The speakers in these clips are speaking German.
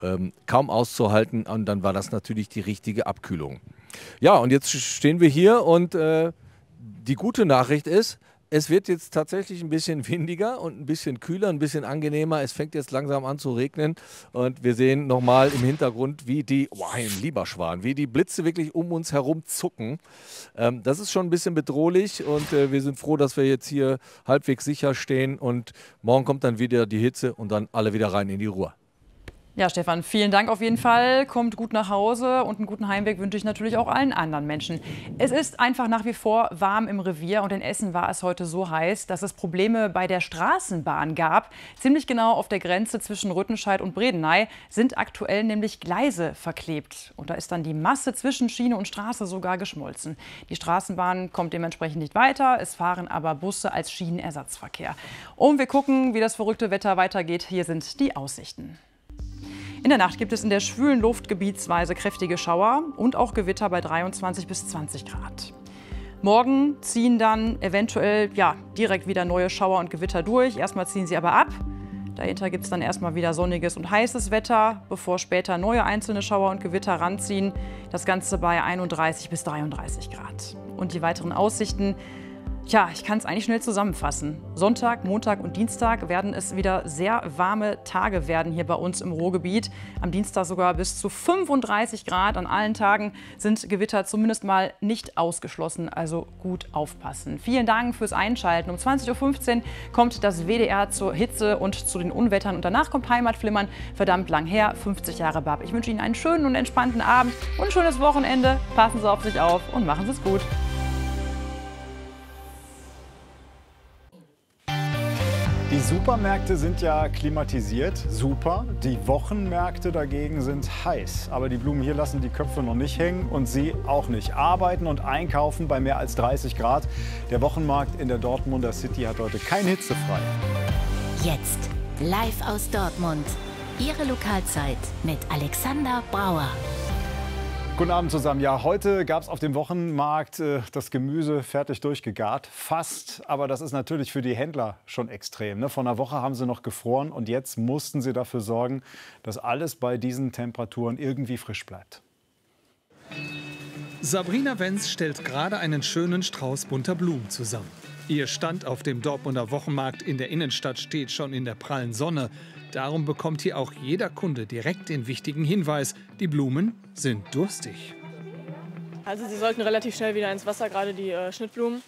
kaum auszuhalten. Und dann war das natürlich die richtige Abkühlung. Ja, und jetzt stehen wir hier und die gute Nachricht ist, es wird jetzt tatsächlich ein bisschen windiger und ein bisschen kühler, ein bisschen angenehmer. Es fängt jetzt langsam an zu regnen und wir sehen nochmal im Hintergrund, wie die, ein lieber Schwan, wie die Blitze wirklich um uns herum zucken. Das ist schon ein bisschen bedrohlich und wir sind froh, dass wir jetzt hier halbwegs sicher stehen und morgen kommt dann wieder die Hitze und dann alle wieder rein in die Ruhe. Ja, Stefan, vielen Dank auf jeden Fall. Kommt gut nach Hause und einen guten Heimweg wünsche ich natürlich auch allen anderen Menschen. Es ist einfach nach wie vor warm im Revier und in Essen war es heute so heiß, dass es Probleme bei der Straßenbahn gab. Ziemlich genau auf der Grenze zwischen Rüttenscheid und Bredeney sind aktuell nämlich Gleise verklebt. Und da ist dann die Masse zwischen Schiene und Straße sogar geschmolzen. Die Straßenbahn kommt dementsprechend nicht weiter. Es fahren aber Busse als Schienenersatzverkehr. Und wir gucken, wie das verrückte Wetter weitergeht. Hier sind die Aussichten. In der Nacht gibt es in der schwülen Luft gebietsweise kräftige Schauer und auch Gewitter bei 23 bis 20 Grad. Morgen ziehen dann eventuell direkt wieder neue Schauer und Gewitter durch. Erstmal ziehen sie aber ab. Dahinter gibt es dann erstmal wieder sonniges und heißes Wetter, bevor später neue einzelne Schauer und Gewitter ranziehen. Das Ganze bei 31 bis 33 Grad. Und die weiteren Aussichten. Tja, ich kann es eigentlich schnell zusammenfassen. Sonntag, Montag und Dienstag werden es wieder sehr warme Tage werden hier bei uns im Ruhrgebiet. Am Dienstag sogar bis zu 35 Grad. An allen Tagen sind Gewitter zumindest mal nicht ausgeschlossen, also gut aufpassen. Vielen Dank fürs Einschalten. Um 20:15 Uhr kommt das WDR zur Hitze und zu den Unwettern. Und danach kommt Heimatflimmern, verdammt lang her, 50 Jahre BAP. Ich wünsche Ihnen einen schönen und entspannten Abend und ein schönes Wochenende. Passen Sie auf sich auf und machen Sie es gut. Die Supermärkte sind ja klimatisiert, super. Die Wochenmärkte dagegen sind heiß. Aber die Blumen hier lassen die Köpfe noch nicht hängen und Sie auch nicht. Arbeiten und einkaufen bei mehr als 30 Grad. Der Wochenmarkt in der Dortmunder City hat heute kein hitzefrei. Jetzt live aus Dortmund. Ihre Lokalzeit mit Alexander Brauer. Guten Abend zusammen. Ja, heute gab es auf dem Wochenmarkt das Gemüse fertig durchgegart. Fast, aber das ist natürlich für die Händler schon extrem. Ne? Vor einer Woche haben sie noch gefroren und jetzt mussten sie dafür sorgen, dass alles bei diesen Temperaturen irgendwie frisch bleibt. Sabrina Wenz stellt gerade einen schönen Strauß bunter Blumen zusammen. Ihr Stand auf dem Dortmunder Wochenmarkt in der Innenstadt steht schon in der prallen Sonne. Darum bekommt hier auch jeder Kunde direkt den wichtigen Hinweis: Die Blumen sind durstig. Also sie sollten relativ schnell wieder ins Wasser, gerade die Schnittblumen.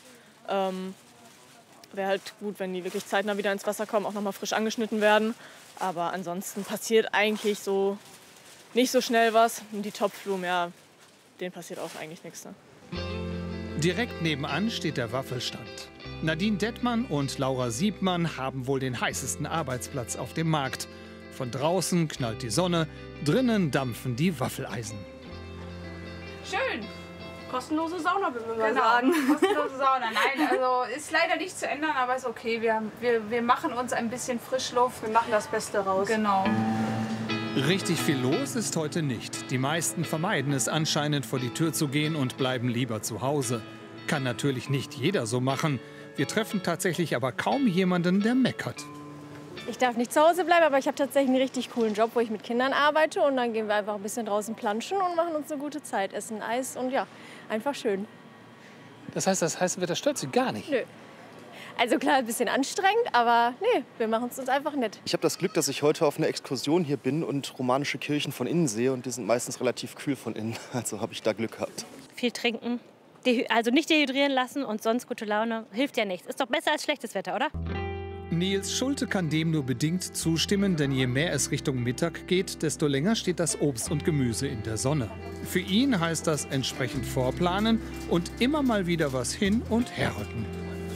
Wäre halt gut, wenn die wirklich zeitnah wieder ins Wasser kommen, auch noch mal frisch angeschnitten werden. Aber ansonsten passiert eigentlich so nicht so schnell was. Und die Topfblumen, ja, denen passiert auch eigentlich nichts. Ne? Direkt nebenan steht der Waffelstand. Nadine Dettmann und Laura Siebmann haben wohl den heißesten Arbeitsplatz auf dem Markt. Von draußen knallt die Sonne, drinnen dampfen die Waffeleisen. Schön. Kostenlose Sauna, würde man Genau, sagen. kostenlose Sauna. Nein, also ist leider nicht zu ändern, aber ist okay. Wir machen uns ein bisschen Frischluft. Wir machen das Beste raus. Genau. Richtig viel los ist heute nicht. Die meisten vermeiden es anscheinend, vor die Tür zu gehen und bleiben lieber zu Hause. Kann natürlich nicht jeder so machen. Wir treffen tatsächlich aber kaum jemanden, der meckert. Ich darf nicht zu Hause bleiben, aber ich habe tatsächlich einen richtig coolen Job, wo ich mit Kindern arbeite. Und dann gehen wir einfach ein bisschen draußen planschen und machen uns eine gute Zeit. Essen Eis und ja, einfach schön. Das heißt, Wetter stört Sie gar nicht? Nö. Also klar, ein bisschen anstrengend, aber nee, wir machen es uns einfach nett. Ich habe das Glück, dass ich heute auf einer Exkursion hier bin und romanische Kirchen von innen sehe. Und die sind meistens relativ kühl von innen. Also habe ich da Glück gehabt. Viel trinken. Also nicht dehydrieren lassen und sonst gute Laune. Hilft ja nichts. Ist doch besser als schlechtes Wetter, oder? Nils Schulte kann dem nur bedingt zustimmen, denn je mehr es Richtung Mittag geht, desto länger steht das Obst und Gemüse in der Sonne. Für ihn heißt das entsprechend vorplanen und immer mal wieder was hin und herrücken.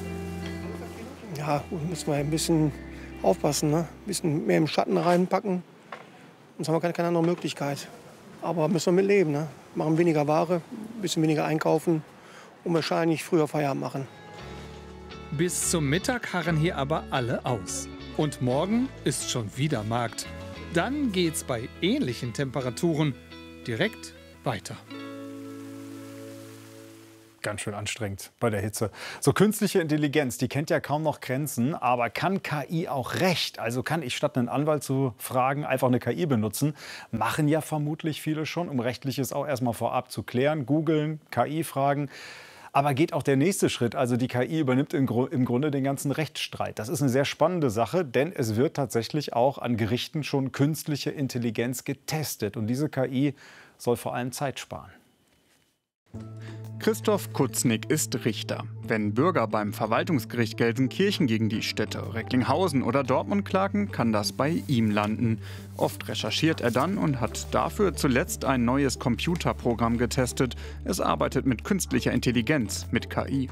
Ja, müssen wir ein bisschen aufpassen, ne? Ein bisschen mehr im Schatten reinpacken. Sonst haben wir keine andere Möglichkeit. Aber müssen wir mit leben, ne? Machen weniger Ware, ein bisschen weniger einkaufen und wahrscheinlich früher Feierabend machen. Bis zum Mittag harren hier aber alle aus. Und morgen ist schon wieder Markt. Dann geht's bei ähnlichen Temperaturen direkt weiter. Ganz schön anstrengend bei der Hitze. So, künstliche Intelligenz, die kennt ja kaum noch Grenzen, aber kann KI auch Recht? Also kann ich statt einen Anwalt zu fragen, einfach eine KI benutzen? Machen ja vermutlich viele schon, um Rechtliches auch erstmal vorab zu klären. Googeln, KI fragen. Aber geht auch der nächste Schritt, also die KI übernimmt im Grunde den ganzen Rechtsstreit. Das ist eine sehr spannende Sache, denn es wird tatsächlich auch an Gerichten schon künstliche Intelligenz getestet. Und diese KI soll vor allem Zeit sparen. Christoph Kutznick ist Richter. Wenn Bürger beim Verwaltungsgericht Gelsenkirchen gegen die Städte Recklinghausen oder Dortmund klagen, kann das bei ihm landen. Oft recherchiert er dann und hat dafür zuletzt ein neues Computerprogramm getestet. Es arbeitet mit künstlicher Intelligenz, mit KI.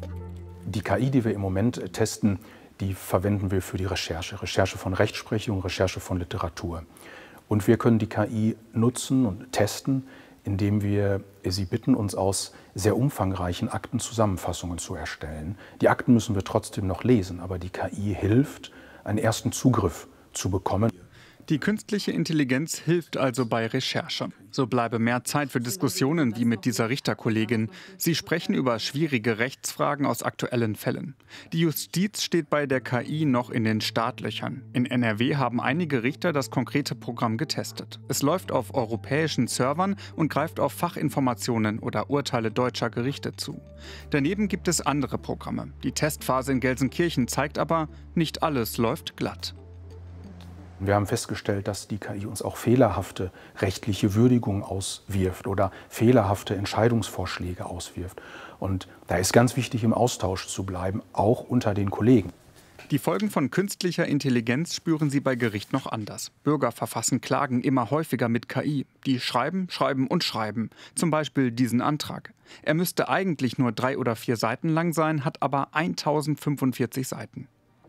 Die KI, die wir im Moment testen, die verwenden wir für die Recherche. Recherche von Rechtsprechung, Recherche von Literatur. Und wir können die KI nutzen und testen, indem wir sie bitten, uns aus sehr umfangreichen Aktenzusammenfassungen zu erstellen. Die Akten müssen wir trotzdem noch lesen, aber die KI hilft, einen ersten Zugriff zu bekommen. Die künstliche Intelligenz hilft also bei Recherche. So bleibe mehr Zeit für Diskussionen wie mit dieser Richterkollegin. Sie sprechen über schwierige Rechtsfragen aus aktuellen Fällen. Die Justiz steht bei der KI noch in den Startlöchern. In NRW haben einige Richter das konkrete Programm getestet. Es läuft auf europäischen Servern und greift auf Fachinformationen oder Urteile deutscher Gerichte zu. Daneben gibt es andere Programme. Die Testphase in Gelsenkirchen zeigt aber, nicht alles läuft glatt. Wir haben festgestellt, dass die KI uns auch fehlerhafte rechtliche Würdigungen auswirft oder fehlerhafte Entscheidungsvorschläge auswirft. Und da ist ganz wichtig, im Austausch zu bleiben, auch unter den Kollegen. Die Folgen von künstlicher Intelligenz spüren sie bei Gericht noch anders. Bürger verfassen Klagen immer häufiger mit KI. Die schreiben, schreiben und schreiben. Zum Beispiel diesen Antrag. Er müsste eigentlich nur 3 oder 4 Seiten lang sein, hat aber 1045 Seiten.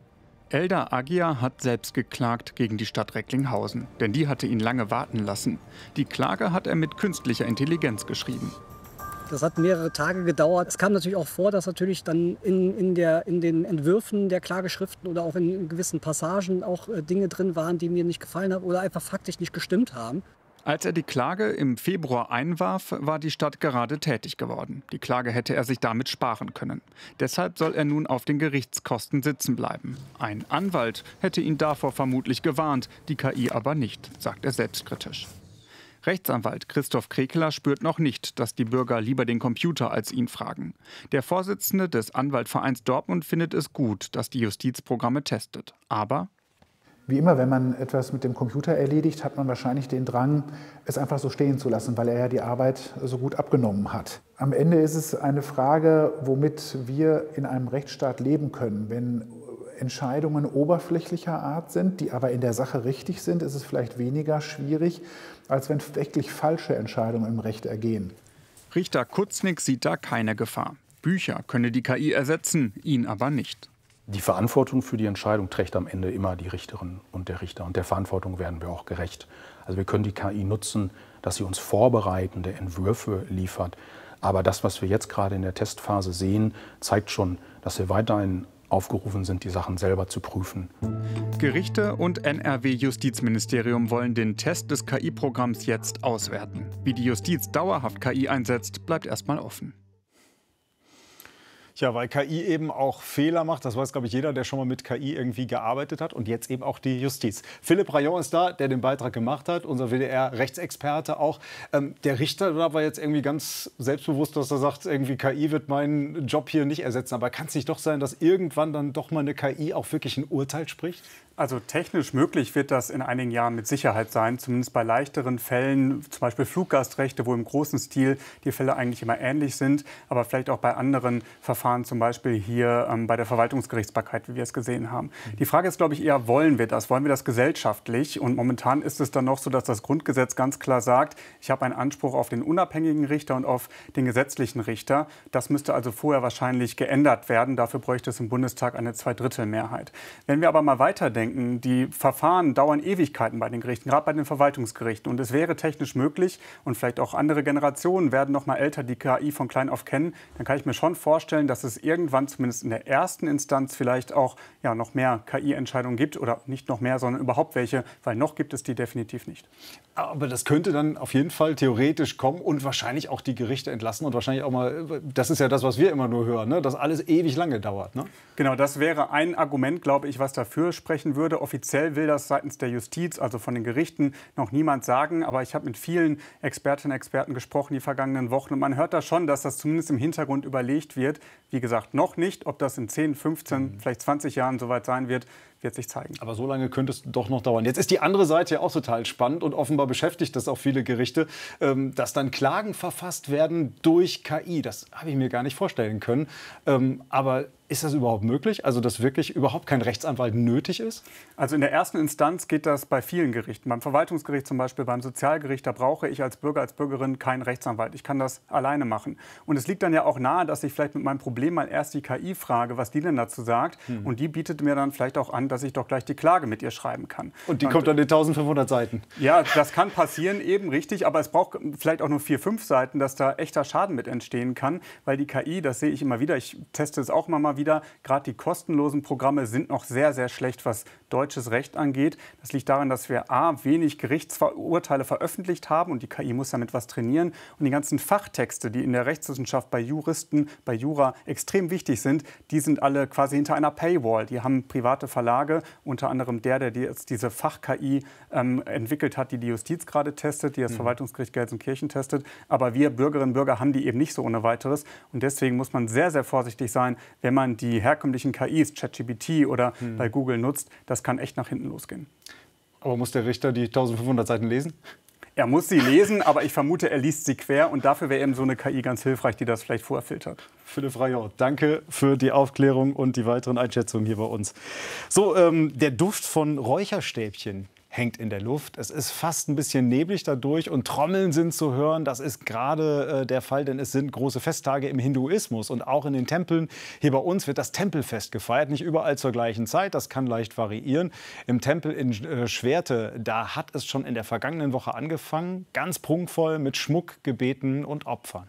Elda Agia hat selbst geklagt gegen die Stadt Recklinghausen, denn die hatte ihn lange warten lassen. Die Klage hat er mit künstlicher Intelligenz geschrieben. Das hat mehrere Tage gedauert. Es kam natürlich auch vor, dass natürlich dann in den Entwürfen der Klageschriften oder auch in gewissen Passagen auch Dinge drin waren, die mir nicht gefallen haben oder einfach faktisch nicht gestimmt haben. Als er die Klage im Februar einwarf, war die Stadt gerade tätig geworden. Die Klage hätte er sich damit sparen können. Deshalb soll er nun auf den Gerichtskosten sitzen bleiben. Ein Anwalt hätte ihn davor vermutlich gewarnt, die KI aber nicht, sagt er selbstkritisch. Rechtsanwalt Christoph Krekeler spürt noch nicht, dass die Bürger lieber den Computer als ihn fragen. Der Vorsitzende des Anwaltvereins Dortmund findet es gut, dass die Justiz Programme testet. Aber wie immer, wenn man etwas mit dem Computer erledigt, hat man wahrscheinlich den Drang, es einfach so stehen zu lassen, weil er ja die Arbeit so gut abgenommen hat. Am Ende ist es eine Frage, womit wir in einem Rechtsstaat leben können. Wenn Entscheidungen oberflächlicher Art sind, die aber in der Sache richtig sind, ist es vielleicht weniger schwierig, als wenn wirklich falsche Entscheidungen im Recht ergehen. Richter Kutznick sieht da keine Gefahr. Bücher könne die KI ersetzen, ihn aber nicht. Die Verantwortung für die Entscheidung trägt am Ende immer die Richterin und der Richter. Und der Verantwortung werden wir auch gerecht. Also wir können die KI nutzen, dass sie uns vorbereitende Entwürfe liefert. Aber das, was wir jetzt gerade in der Testphase sehen, zeigt schon, dass wir weiterhin aufgerufen sind, die Sachen selber zu prüfen. Gerichte und NRW-Justizministerium wollen den Test des KI-Programms jetzt auswerten. Wie die Justiz dauerhaft KI einsetzt, bleibt erstmal offen. Ja, weil KI eben auch Fehler macht. Das weiß, glaube ich, jeder, der schon mal mit KI irgendwie gearbeitet hat. Und jetzt eben auch die Justiz. Philipp Rayon ist da, der den Beitrag gemacht hat, unser WDR-Rechtsexperte auch. Der Richter war jetzt irgendwie ganz selbstbewusst, dass er sagt, irgendwie KI wird meinen Job hier nicht ersetzen. Aber kann es nicht doch sein, dass irgendwann dann doch mal eine KI auch wirklich ein Urteil spricht? Also technisch möglich wird das in einigen Jahren mit Sicherheit sein, zumindest bei leichteren Fällen, zum Beispiel Fluggastrechte, wo im großen Stil die Fälle eigentlich immer ähnlich sind, aber vielleicht auch bei anderen Verfahren, zum Beispiel hier bei der Verwaltungsgerichtsbarkeit, wie wir es gesehen haben. Die Frage ist, glaube ich, eher, wollen wir das gesellschaftlich? Und momentan ist es dann noch so, dass das Grundgesetz ganz klar sagt, ich habe einen Anspruch auf den unabhängigen Richter und auf den gesetzlichen Richter. Das müsste also vorher wahrscheinlich geändert werden. Dafür bräuchte es im Bundestag eine Zweidrittelmehrheit. Wenn wir aber mal weiterdenken, bedenken, die Verfahren dauern Ewigkeiten bei den Gerichten, gerade bei den Verwaltungsgerichten. Und es wäre technisch möglich, und vielleicht auch andere Generationen werden noch mal älter die KI von klein auf kennen, dann kann ich mir schon vorstellen, dass es irgendwann zumindest in der ersten Instanz vielleicht auch noch mehr KI-Entscheidungen gibt. Oder nicht noch mehr, sondern überhaupt welche, weil noch gibt es die definitiv nicht. Aber das könnte dann auf jeden Fall theoretisch kommen und wahrscheinlich auch die Gerichte entlasten und wahrscheinlich auch mal, das ist ja das, was wir immer nur hören, ne? Dass alles ewig lange dauert. Ne? Genau, das wäre ein Argument, glaube ich, was dafür sprechen würde. Offiziell will das seitens der Justiz, also von den Gerichten, noch niemand sagen. Aber ich habe mit vielen Expertinnen und Experten gesprochen die vergangenen Wochen. Und man hört da schon, dass das zumindest im Hintergrund überlegt wird. Wie gesagt, noch nicht. Ob das in 10, 15, vielleicht 20 Jahren soweit sein wird, wird sich zeigen. Aber so lange könnte es doch noch dauern. Jetzt ist die andere Seite ja auch total spannend und offenbar beschäftigt das auch viele Gerichte, dass dann Klagen verfasst werden durch KI. Das habe ich mir gar nicht vorstellen können. Aber ist das überhaupt möglich? Also, dass wirklich überhaupt kein Rechtsanwalt nötig ist? Also in der ersten Instanz geht das bei vielen Gerichten. Beim Verwaltungsgericht zum Beispiel, beim Sozialgericht, da brauche ich als Bürger, als Bürgerin keinen Rechtsanwalt. Ich kann das alleine machen. Und es liegt dann ja auch nahe, dass ich vielleicht mit meinem Problem mal erst die KI frage, was die denn dazu sagt. Und die bietet mir dann vielleicht auch an, dass ich doch gleich die Klage mit ihr schreiben kann. Und die kommt dann in 1500 Seiten? Ja, das kann passieren, eben richtig. Aber es braucht vielleicht auch nur 4, 5 Seiten, dass da echter Schaden mit entstehen kann. Weil die KI, das sehe ich immer wieder, ich teste es auch immer mal wieder, gerade die kostenlosen Programme sind noch sehr, sehr schlecht, was deutsches Recht angeht. Das liegt daran, dass wir wenig Gerichtsurteile veröffentlicht haben und die KI muss damit was trainieren. Und die ganzen Fachtexte, die in der Rechtswissenschaft bei Juristen, bei Jura extrem wichtig sind, die sind alle quasi hinter einer Paywall. Die haben private Verlage, unter anderem der jetzt diese Fach-KI entwickelt hat, die die Justiz gerade testet, die das Verwaltungsgericht Gelsenkirchen testet. Aber wir Bürgerinnen und Bürger haben die eben nicht so ohne weiteres. Und deswegen muss man sehr, sehr vorsichtig sein, wenn man die herkömmlichen KIs, ChatGPT oder bei Google nutzt. Das kann echt nach hinten losgehen. Aber muss der Richter die 1500 Seiten lesen? Er muss sie lesen, aber ich vermute, er liest sie quer. Und dafür wäre eben so eine KI ganz hilfreich, die das vielleicht vorher filtert. Philipp Raillot, danke für die Aufklärung und die weiteren Einschätzungen hier bei uns. So, der Duft von Räucherstäbchen hängt in der Luft. Es ist fast ein bisschen neblig dadurch und Trommeln sind zu hören. Das ist gerade der Fall, denn es sind große Festtage im Hinduismus und auch in den Tempeln. Hier bei uns wird das Tempelfest gefeiert, nicht überall zur gleichen Zeit. Das kann leicht variieren. Im Tempel in Schwerte, da hat es schon in der vergangenen Woche angefangen. Ganz prunkvoll mit Schmuck, Gebeten und Opfern.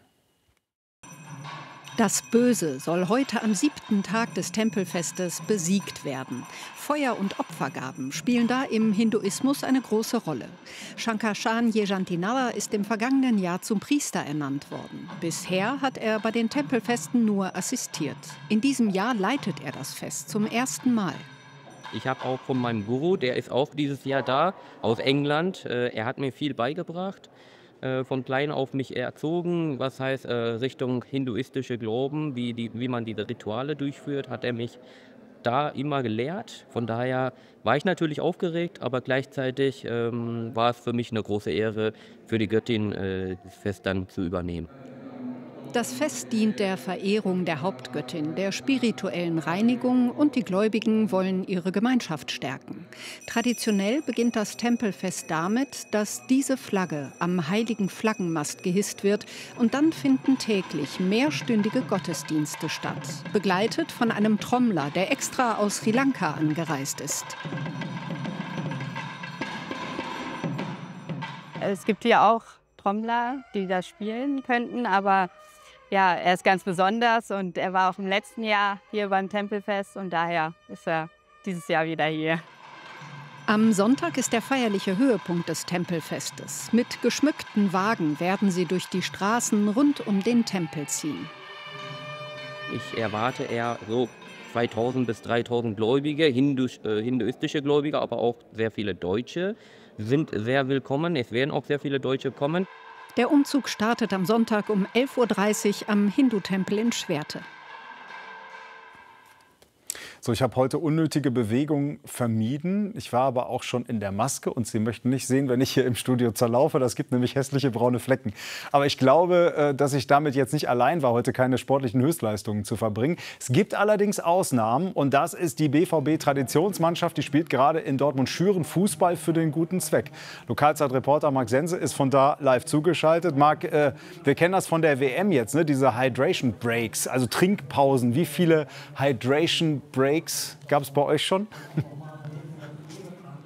Das Böse soll heute am 7. Tag des Tempelfestes besiegt werden. Feuer- und Opfergaben spielen da im Hinduismus eine große Rolle. Shankarshan Yejantinawa ist im vergangenen Jahr zum Priester ernannt worden. Bisher hat er bei den Tempelfesten nur assistiert. In diesem Jahr leitet er das Fest zum ersten Mal. Ich habe auch von meinem Guru, der ist auch dieses Jahr da, aus England. Er hat mir viel beigebracht. Von klein auf mich erzogen, was heißt Richtung hinduistische Glauben, wie man diese Rituale durchführt, hat er mich da immer gelehrt. Von daher war ich natürlich aufgeregt, aber gleichzeitig war es für mich eine große Ehre, für die Göttin das Fest dann zu übernehmen. Das Fest dient der Verehrung der Hauptgöttin, der spirituellen Reinigung und die Gläubigen wollen ihre Gemeinschaft stärken. Traditionell beginnt das Tempelfest damit, dass diese Flagge am heiligen Flaggenmast gehisst wird und dann finden täglich mehrstündige Gottesdienste statt, begleitet von einem Trommler, der extra aus Sri Lanka angereist ist. Es gibt hier auch Trommler, die das spielen könnten, aber ja, er ist ganz besonders und er war auch im letzten Jahr hier beim Tempelfest und daher ist er dieses Jahr wieder hier. Am Sonntag ist der feierliche Höhepunkt des Tempelfestes. Mit geschmückten Wagen werden sie durch die Straßen rund um den Tempel ziehen. Ich erwarte eher so 2000 bis 3000 Gläubige, hinduistische Gläubige, aber auch sehr viele Deutsche sind sehr willkommen. Es werden auch sehr viele Deutsche kommen. Der Umzug startet am Sonntag um 11:30 Uhr am Hindu-Tempel in Schwerte. So, ich habe heute unnötige Bewegung vermieden. Ich war aber auch schon in der Maske und Sie möchten nicht sehen, wenn ich hier im Studio zerlaufe. Das gibt nämlich hässliche braune Flecken. Aber ich glaube, dass ich damit jetzt nicht allein war, heute keine sportlichen Höchstleistungen zu verbringen. Es gibt allerdings Ausnahmen und das ist die BVB-Traditionsmannschaft. Die spielt gerade in Dortmund-Schüren Fußball für den guten Zweck. Lokalzeitreporter Marc Sense ist von da live zugeschaltet. Marc, wir kennen das von der WM jetzt, ne? Diese Hydration Breaks, also Trinkpausen. Wie viele Hydration Breaks gab es bei euch schon?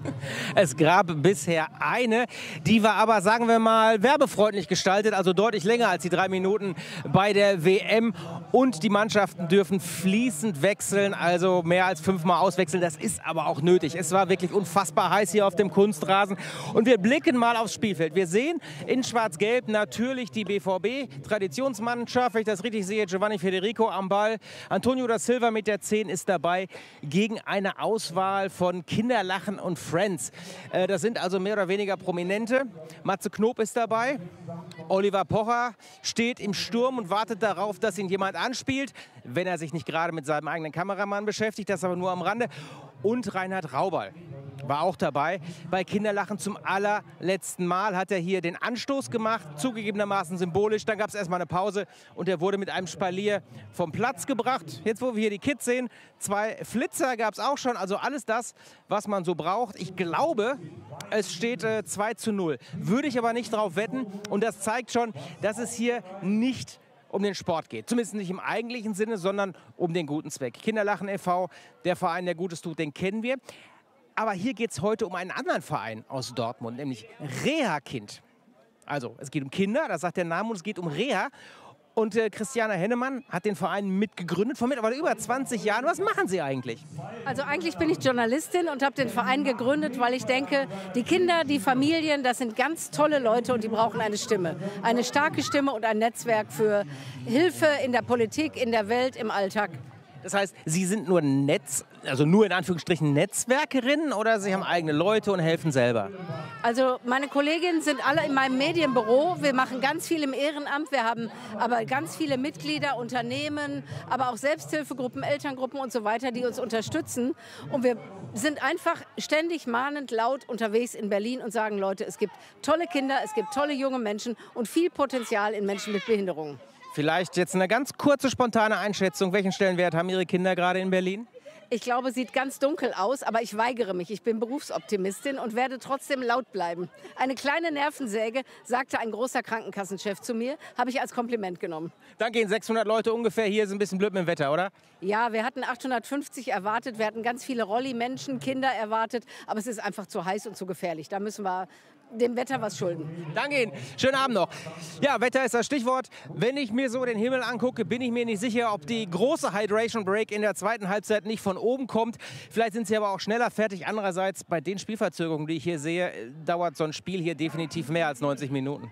Es gab bisher eine, die war aber, sagen wir mal, werbefreundlich gestaltet, also deutlich länger als die 3 Minuten bei der WM. Und die Mannschaften dürfen fließend wechseln, also mehr als 5-mal auswechseln. Das ist aber auch nötig. Es war wirklich unfassbar heiß hier auf dem Kunstrasen. Und wir blicken mal aufs Spielfeld. Wir sehen in Schwarz-Gelb natürlich die BVB, Traditionsmannschaft, wenn ich das richtig sehe, Giovanni Federico am Ball. Antonio da Silva mit der 10 ist dabei gegen eine Auswahl von Kinderlachen und Friends. Das sind also mehr oder weniger Prominente. Matze Knob ist dabei. Oliver Pocher steht im Sturm und wartet darauf, dass ihn jemand anspielt, wenn er sich nicht gerade mit seinem eigenen Kameramann beschäftigt, das aber nur am Rande. Und Reinhard Rauberl war auch dabei. Bei Kinderlachen zum allerletzten Mal hat er hier den Anstoß gemacht, zugegebenermaßen symbolisch. Dann gab es erstmal eine Pause und er wurde mit einem Spalier vom Platz gebracht. Jetzt, wo wir hier die Kids sehen, 2 Flitzer gab es auch schon. Also alles das, was man so braucht. Ich glaube, es steht 2:0. Würde ich aber nicht drauf wetten. Und das zeigt schon, dass es hier nicht um den Sport geht. Zumindest nicht im eigentlichen Sinne, sondern um den guten Zweck. Kinderlachen e.V., der Verein, der Gutes tut, den kennen wir. Aber hier geht es heute um einen anderen Verein aus Dortmund, nämlich Reha-Kind. Also es geht um Kinder, das sagt der Name, und es geht um Reha. Und Christiane Hennemann hat den Verein mitgegründet, vor mittlerweile über 20 Jahren. Was machen Sie eigentlich? Also eigentlich bin ich Journalistin und habe den Verein gegründet, weil ich denke, die Kinder, die Familien, das sind ganz tolle Leute und die brauchen eine Stimme. Eine starke Stimme und ein Netzwerk für Hilfe in der Politik, in der Welt, im Alltag. Das heißt, Sie sind nur nur in Anführungsstrichen Netzwerkerinnen oder Sie haben eigene Leute und helfen selber? Also meine Kolleginnen sind alle in meinem Medienbüro. Wir machen ganz viel im Ehrenamt. Wir haben aber ganz viele Mitglieder, Unternehmen, aber auch Selbsthilfegruppen, Elterngruppen und so weiter, die uns unterstützen. Und wir sind einfach ständig mahnend laut unterwegs in Berlin und sagen, Leute, es gibt tolle Kinder, es gibt tolle junge Menschen und viel Potenzial in Menschen mit Behinderungen. Vielleicht jetzt eine ganz kurze, spontane Einschätzung. Welchen Stellenwert haben Ihre Kinder gerade in Berlin? Ich glaube, sieht ganz dunkel aus, aber ich weigere mich. Ich bin Berufsoptimistin und werde trotzdem laut bleiben. Eine kleine Nervensäge, sagte ein großer Krankenkassenchef zu mir, habe ich als Kompliment genommen. Dann gehen 600 Leute ungefähr. Hier ist ein bisschen blöd mit dem Wetter, oder? Ja, wir hatten 850 erwartet. Wir hatten ganz viele Rolli-Menschen, Kinder erwartet. Aber es ist einfach zu heiß und zu gefährlich. Da müssen wir dem Wetter was schulden. Danke Ihnen. Schönen Abend noch. Ja, Wetter ist das Stichwort. Wenn ich mir so den Himmel angucke, bin ich mir nicht sicher, ob die große Hydration Break in der zweiten Halbzeit nicht von oben kommt. Vielleicht sind sie aber auch schneller fertig. Andererseits, bei den Spielverzögerungen, die ich hier sehe, dauert so ein Spiel hier definitiv mehr als 90 Minuten.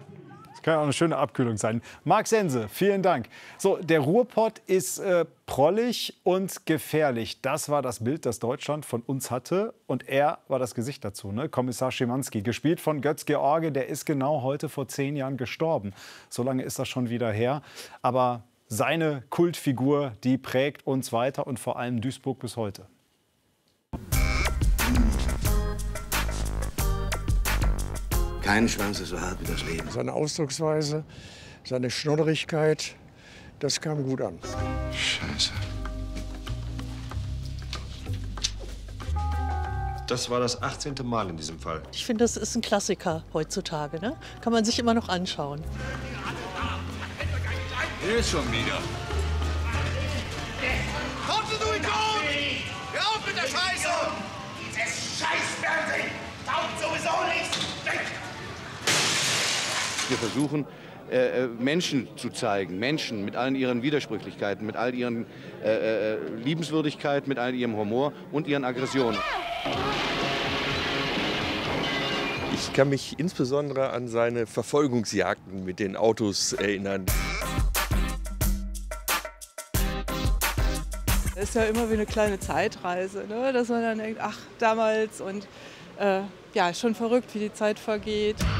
Das kann ja auch eine schöne Abkühlung sein. Marc Sense, vielen Dank. So, der Ruhrpott ist prollig und gefährlich. Das war das Bild, das Deutschland von uns hatte. Und er war das Gesicht dazu, ne? Kommissar Schimanski, gespielt von Götz George. Der ist genau heute vor 10 Jahren gestorben. So lange ist das schon wieder her. Aber seine Kultfigur, die prägt uns weiter und vor allem Duisburg bis heute. Kein Schwanz ist so hart wie das Leben. Seine Ausdrucksweise, seine Schnodderigkeit, das kam gut an. Scheiße. Das war das 18. Mal in diesem Fall. Ich finde, das ist ein Klassiker heutzutage. Ne? Kann man sich immer noch anschauen. Hier ist schon wieder. Kommt du Idiot! Hör auf mit der Scheiße! Dieses Scheißfernsehen taugt sowieso nichts! Wir versuchen, Menschen zu zeigen. Menschen mit allen ihren Widersprüchlichkeiten, mit all ihren Liebenswürdigkeit, mit all ihrem Humor und ihren Aggressionen. Ich kann mich insbesondere an seine Verfolgungsjagden mit den Autos erinnern. Das ist ja immer wie eine kleine Zeitreise, ne? Dass man dann denkt, ach, damals und ja, schon verrückt, wie die Zeit vergeht.